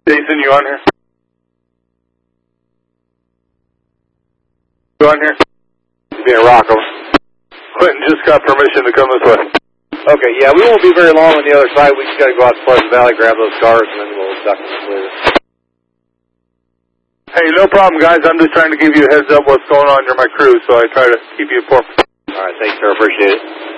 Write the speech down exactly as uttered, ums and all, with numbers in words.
Jason, you on here? You on here? Being Rocco. Clinton just got permission to come this way. Okay, yeah, we won't be very long on the other side. We just got to go out to Pleasant Valley, grab those cars, and then we'll duck them later. Hey, no problem, guys. I'm just trying to give you a heads up what's going on. You're my crew, so I try to keep you informed. All right, thanks, sir. Appreciate it.